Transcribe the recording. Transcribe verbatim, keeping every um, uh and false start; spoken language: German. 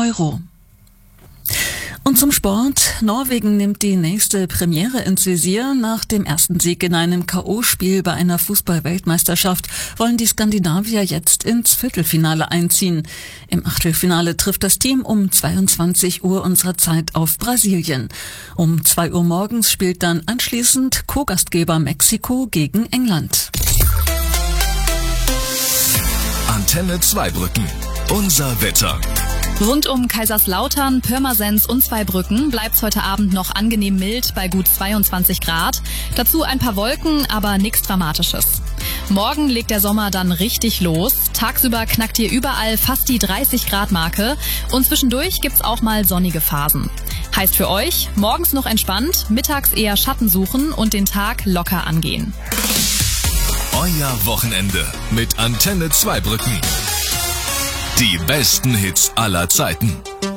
Euro. Und zum Sport. Norwegen nimmt die nächste Premiere ins Visier. Nach dem ersten Sieg in einem K O-Spiel bei einer Fußball-Weltmeisterschaft wollen die Skandinavier jetzt ins Viertelfinale einziehen. Im Achtelfinale trifft das Team um zweiundzwanzig Uhr unserer Zeit auf Brasilien. Um zwei Uhr morgens spielt dann anschließend Co-Gastgeber Mexiko gegen England. Antenne Zweibrücken. Unser Wetter. Rund um Kaiserslautern, Pirmasens und Zweibrücken bleibt's heute Abend noch angenehm mild bei gut zweiundzwanzig Grad. Dazu ein paar Wolken, aber nichts Dramatisches. Morgen legt der Sommer dann richtig los. Tagsüber knackt hier überall fast die dreißig Grad Marke und zwischendurch gibt's auch mal sonnige Phasen. Heißt für euch, morgens noch entspannt, mittags eher Schatten suchen und den Tag locker angehen. Euer Wochenende mit Antenne Zweibrücken. Die besten Hits aller Zeiten.